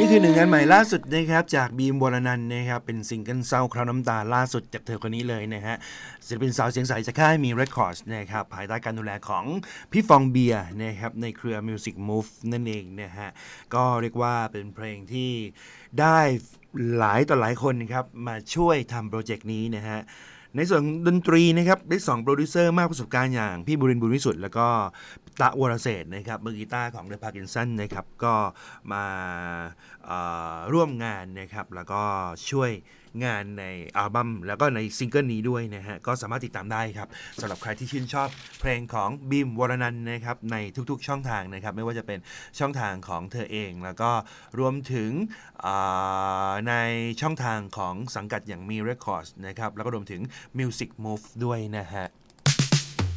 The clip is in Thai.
คือหนึ่งงานใหม่ล่าสุดนะครับจากบีมวรนันท์นะครับเป็นซิงเกิลเศร้าคราวน้ำตาล่าสุดจากเธอคนนี้เลยนะฮะศิลปินสาวเสียงใสจากค่ายมีเรคคอร์ดนะครับภายใต้การดูแลของพี่ฟองเบียร์นะครับในเครือ Music Move นั่นเองนะฮะก็เรียกว่าเป็นเพลงที่ได้หลายต่อหลายคนครับมาช่วยทำโปรเจกต์นี้นะฮะในส่วนดนตรีนะครับได้2โปรดิวเซอร์มากประสบการณ์อย่างพี่บุรินทร์บุญวิสุทธิ์แล้วก็ตะวรเศรษฐ์นะครับมือกีตาร์ของเดอะพาร์กินสันนะครับก็มาร่วมงานนะครับแล้วก็ช่วยงานในอัลบั้มแล้วก็ในซิงเกิลนี้ด้วยนะฮะก็สามารถติดตามได้ครับสำหรับใครที่ชื่นชอบเพลงของบีมวรนันท์นะครับในทุกๆช่องทางนะครับไม่ว่าจะเป็นช่องทางของเธอเองแล้วก็รวมถึงในช่องทางของสังกัดอย่างมี Records นะครับแล้วก็รวมถึง Music Move ด้วยนะฮะ